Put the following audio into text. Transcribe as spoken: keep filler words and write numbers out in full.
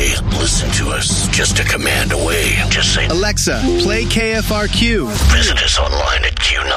way. Listen to us just a command away. Just say, Alexa, play K F R Q. Visit us online at Q nine